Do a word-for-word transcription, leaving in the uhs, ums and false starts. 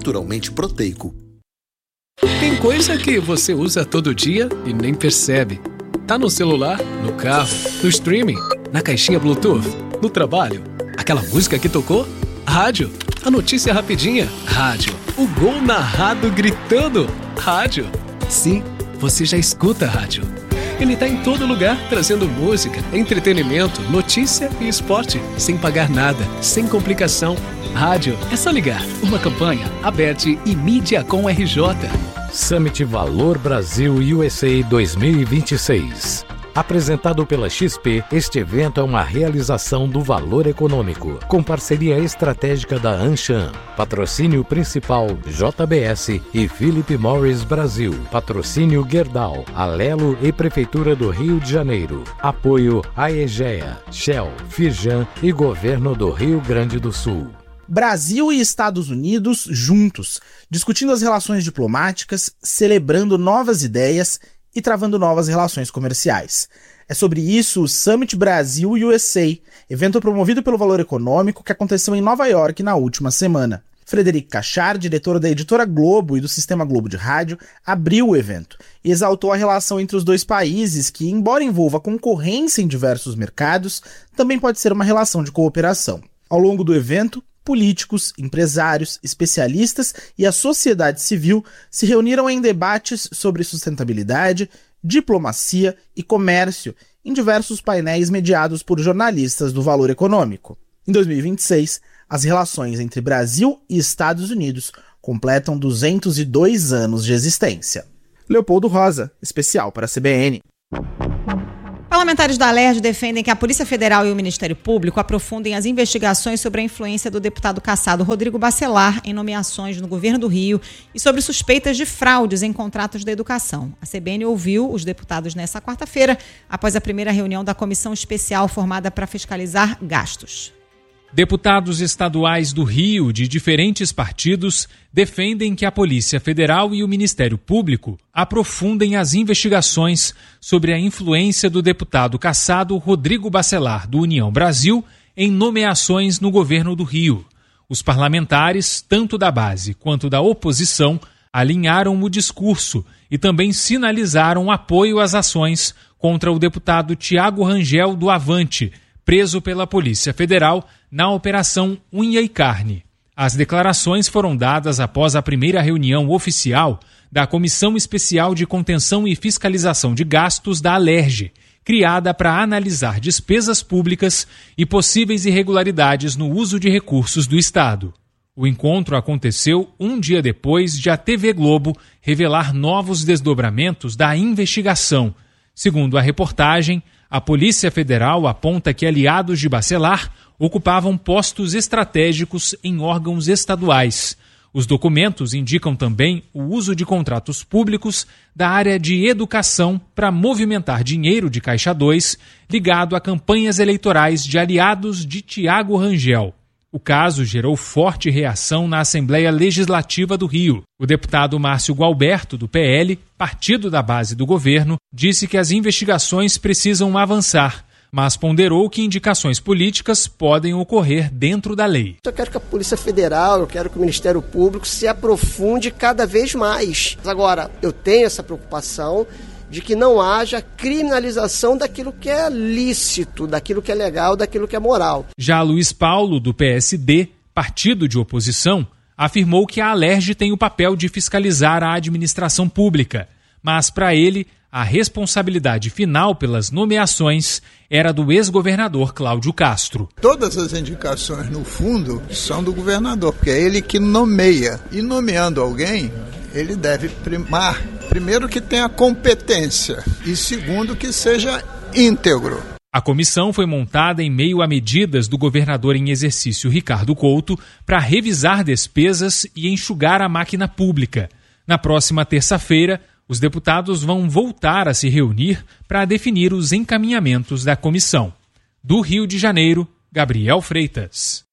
naturalmente proteico. Tem coisa que você usa todo dia e nem percebe. Tá no celular, no carro, no streaming, na caixinha Bluetooth, no trabalho. Aquela música que tocou? Rádio. A notícia rapidinha? Rádio. O gol narrado gritando? Rádio. Sim, você já escuta rádio. Ele tá em todo lugar, trazendo música, entretenimento, notícia e esporte, sem pagar nada, sem complicação. Rádio, é só ligar. Uma campanha, Aberte e Mídia com R J. Summit Valor Brasil U S A dois mil e vinte e seis. Apresentado pela X P, este evento é uma realização do Valor Econômico, com parceria estratégica da Anshan. Patrocínio principal J B S e Philip Morris Brasil. Patrocínio Gerdau, Alelo e Prefeitura do Rio de Janeiro. Apoio Aegea, Shell, Firjan e Governo do Rio Grande do Sul. Brasil e Estados Unidos juntos, discutindo as relações diplomáticas, celebrando novas ideias e travando novas relações comerciais. É sobre isso o Summit Brasil U S A, evento promovido pelo Valor Econômico que aconteceu em Nova York na última semana. Frederic Cachard, diretor da editora Globo e do Sistema Globo de Rádio, abriu o evento e exaltou a relação entre os dois países que, embora envolva concorrência em diversos mercados, também pode ser uma relação de cooperação. Ao longo do evento, políticos, empresários, especialistas e a sociedade civil se reuniram em debates sobre sustentabilidade, diplomacia e comércio em diversos painéis mediados por jornalistas do Valor Econômico. Em dois mil e vinte e seis, as relações entre Brasil e Estados Unidos completam duzentos e dois anos de existência. Leopoldo Rosa, especial para a C B N. Parlamentares da Alerj defendem que a Polícia Federal e o Ministério Público aprofundem as investigações sobre a influência do deputado cassado Rodrigo Bacelar em nomeações no governo do Rio e sobre suspeitas de fraudes em contratos da educação. A C B N ouviu os deputados nesta quarta-feira, após a primeira reunião da comissão especial formada para fiscalizar gastos. Deputados estaduais do Rio, de diferentes partidos, defendem que a Polícia Federal e o Ministério Público aprofundem as investigações sobre a influência do deputado cassado Rodrigo Bacelar, do União Brasil, em nomeações no governo do Rio. Os parlamentares, tanto da base quanto da oposição, alinharam o discurso e também sinalizaram apoio às ações contra o deputado Tiago Rangel, do Avante, preso pela Polícia Federal na Operação Unha e Carne. As declarações foram dadas após a primeira reunião oficial da Comissão Especial de Contenção e Fiscalização de Gastos da Alerj, criada para analisar despesas públicas e possíveis irregularidades no uso de recursos do Estado. O encontro aconteceu um dia depois de a T V Globo revelar novos desdobramentos da investigação. Segundo a reportagem, a Polícia Federal aponta que aliados de Bacelar ocupavam postos estratégicos em órgãos estaduais. Os documentos indicam também o uso de contratos públicos da área de educação para movimentar dinheiro de Caixa dois ligado a campanhas eleitorais de aliados de Tiago Rangel. O caso gerou forte reação na Assembleia Legislativa do Rio. O deputado Márcio Gualberto, do P L, partido da base do governo, disse que as investigações precisam avançar, mas ponderou que indicações políticas podem ocorrer dentro da lei. Eu quero que a Polícia Federal, eu quero que o Ministério Público se aprofunde cada vez mais. Agora, eu tenho essa preocupação de que não haja criminalização daquilo que é lícito, daquilo que é legal, daquilo que é moral. Já Luiz Paulo, do P S D, partido de oposição, afirmou que a Alerj tem o papel de fiscalizar a administração pública, mas para ele, a responsabilidade final pelas nomeações era do ex-governador Cláudio Castro. Todas as indicações, no fundo, são do governador, porque é ele que nomeia. E nomeando alguém, ele deve primar, primeiro, que tenha competência e, segundo, que seja íntegro. A comissão foi montada em meio a medidas do governador em exercício Ricardo Couto para revisar despesas e enxugar a máquina pública. Na próxima terça-feira, os deputados vão voltar a se reunir para definir os encaminhamentos da comissão. Do Rio de Janeiro, Gabriel Freitas.